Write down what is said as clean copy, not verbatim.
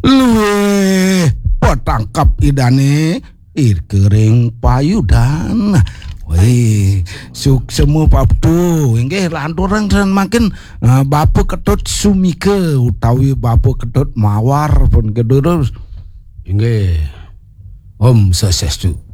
luweh petangkap idane kering payudan. Wih, suksemu Babdo, inggih lanturang dan makin Bapak Ketut Sumike utawi Bapak Ketut Mawar pun kedurus. Inggih. Om Swastiastu.